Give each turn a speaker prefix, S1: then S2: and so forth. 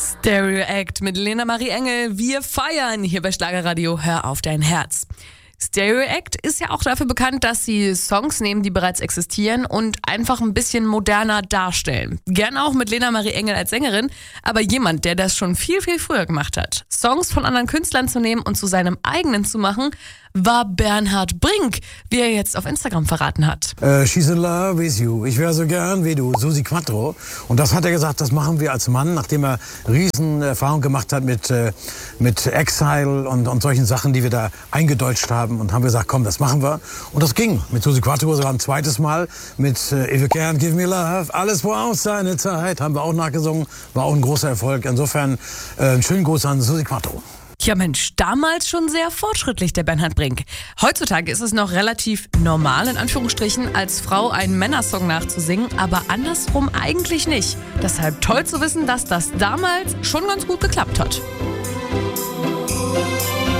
S1: Stereo Act mit Lena Marie Engel. Wir feiern hier bei Schlagerradio. Hör auf dein Herz. Stereo Act ist ja auch dafür bekannt, dass sie Songs nehmen, die bereits existieren und einfach ein bisschen moderner darstellen. Gern auch mit Lena Marie Engel als Sängerin, aber jemand, der das schon viel, viel früher gemacht hat, Songs von anderen Künstlern zu nehmen und zu seinem eigenen zu machen, war Bernhard Brink, wie er jetzt auf Instagram verraten hat.
S2: She's in love with you. Ich wäre so gern wie du, Susi Quattro. Und das hat er gesagt, das machen wir als Mann, nachdem er riesen Erfahrung gemacht hat mit Exile und solchen Sachen, die wir da eingedeutscht haben. Und haben gesagt, komm, das machen wir. Und das ging. Mit Susi Quattro sogar ein zweites Mal. Mit If You Can, Give Me Love. Alles braucht seine Zeit. Haben wir auch nachgesungen. War auch ein großer Erfolg. Insofern einen schönen Gruß an Susi Quattro.
S1: Ja Mensch, damals schon sehr fortschrittlich, der Bernhard Brink. Heutzutage ist es noch relativ normal, in Anführungsstrichen, als Frau einen Männersong nachzusingen, aber andersrum eigentlich nicht. Deshalb toll zu wissen, dass das damals schon ganz gut geklappt hat.